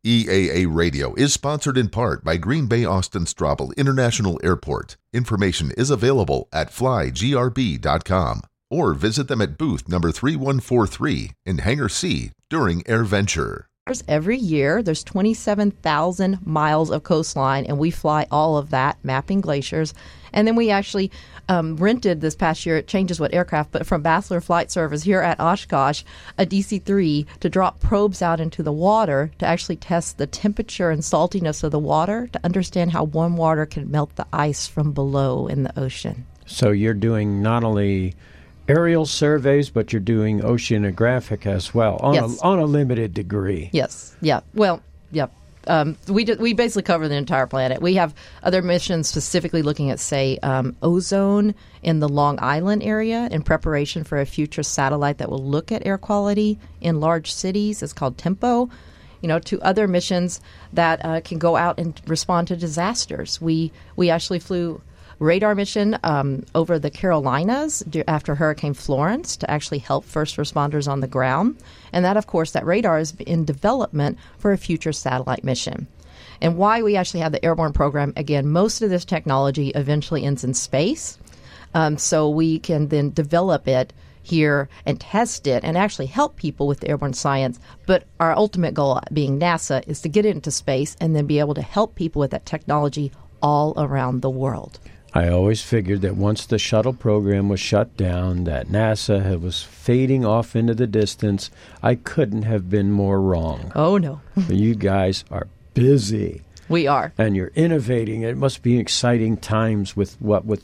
EAA Radio is sponsored in part by Green Bay Austin Straubel International Airport. Information is available at flygrb.com or visit them at booth number 3143 in Hangar C during AirVenture. Every year, there's 27,000 miles of coastline, and we fly all of that, mapping glaciers. And then we actually rented this past year, it changes what aircraft, but from Basler Flight Service here at Oshkosh, a DC-3 to drop probes out into the water to actually test the temperature and saltiness of the water to understand how warm water can melt the ice from below in the ocean. So you're doing not only aerial surveys, but you're doing oceanographic as well on a limited degree. Yes. Yeah. Well, yeah. We basically cover the entire planet. We have other missions specifically looking at, say, ozone in the Long Island area in preparation for a future satellite that will look at air quality in large cities. It's called TEMPO. To other missions that can go out and respond to disasters. We actually flew radar mission over the Carolinas after Hurricane Florence to actually help first responders on the ground. And that, of course, that radar is in development for a future satellite mission. And why we actually have the airborne program, again, most of this technology eventually ends in space. So we can then develop it here and test it and actually help people with the airborne science. But our ultimate goal, being NASA, is to get it into space and then be able to help people with that technology all around the world. I always figured that once the shuttle program was shut down, that NASA was fading off into the distance. I couldn't have been more wrong. Oh, no. You guys are busy. We are. And you're innovating. It must be exciting times with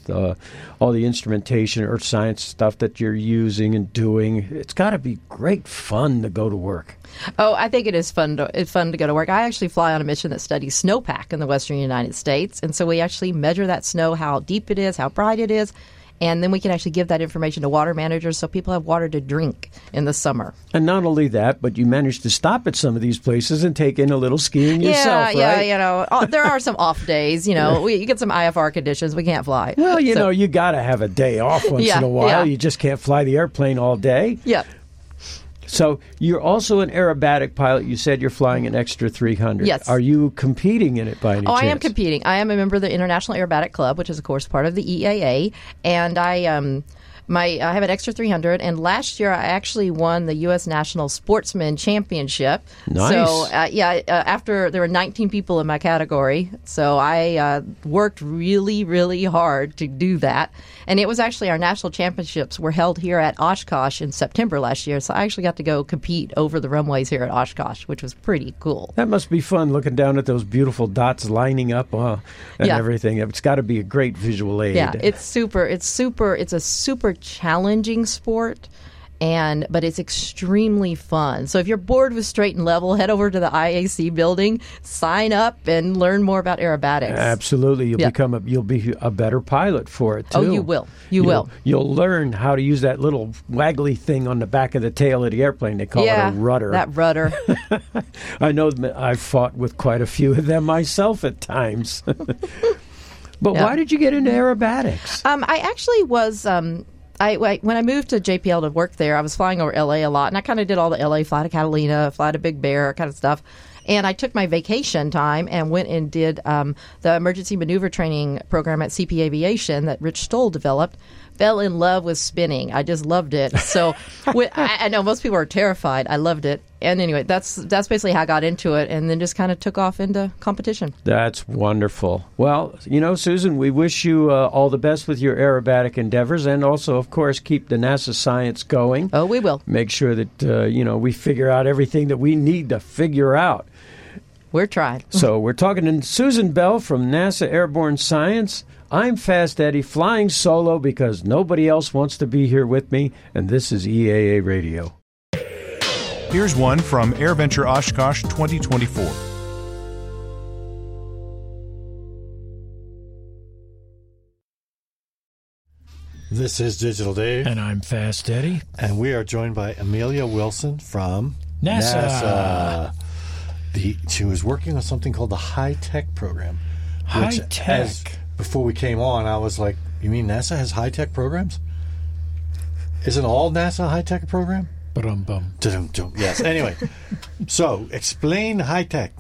all the instrumentation, earth science stuff that you're using and doing. It's got to be great fun to go to work. Oh, I think it is fun to go to work. I actually fly on a mission that studies snowpack in the western United States. And so we actually measure that snow, how deep it is, how bright it is. And then we can actually give that information to water managers so people have water to drink in the summer. And not only that, but you managed to stop at some of these places and take in a little skiing yourself, right? Yeah, there are some off days. You get some IFR conditions. We can't fly. Well, you got to have a day off once in a while. Yeah. You just can't fly the airplane all day. Yeah. So you're also an aerobatic pilot. You said you're flying an Extra 300. Yes. Are you competing in it by any chance? I am competing. I am a member of the International Aerobatic Club, which is, of course, part of the EAA. And I have an Extra 300, and last year I actually won the U.S. National Sportsman Championship. Nice. So, after there were 19 people in my category, so I worked really, really hard to do that. And it was actually our national championships were held here at Oshkosh in September last year, so I actually got to go compete over the runways here at Oshkosh, which was pretty cool. That must be fun, looking down at those beautiful dots lining up and everything. It's got to be a great visual aid. Yeah, it's a super challenging sport, but it's extremely fun. So if you're bored with Straight and Level, head over to the IAC building, sign up, and learn more about aerobatics. Absolutely, you'll be a better pilot for it too. Oh, you will. You will. You'll learn how to use that little waggly thing on the back of the tail of the airplane. They call it a rudder. That rudder. I know I've fought with quite a few of them myself at times. But why did you get into aerobatics? I actually was. When I moved to JPL to work there, I was flying over LA a lot, and I kind of did all the LA, fly to Catalina, fly to Big Bear, kind of stuff. And I took my vacation time and went and did the emergency maneuver training program at CP Aviation that Rich Stoll developed. Fell in love with spinning. I just loved it. So I know most people are terrified. I loved it. And anyway, that's basically how I got into it, and then just kind of took off into competition. That's wonderful. Well, Susan, we wish you all the best with your aerobatic endeavors, and also, of course, keep the NASA science going. Oh, we will. Make sure that, we figure out everything that we need to figure out. We're trying. So we're talking to Susan Bell from NASA Airborne Science. I'm Fast Eddie, flying solo because nobody else wants to be here with me, and this is EAA Radio. Here's one from AirVenture Oshkosh 2024. This is Digital Dave. And I'm Fast Eddie. And we are joined by Amelia Wilson from NASA. She was working on something called the High Tech program. High Tech? Before we came on, I was like, you mean NASA has high tech programs? Isn't all NASA a high tech program? Ba-dum-bum. Yes. Anyway, so explain high tech.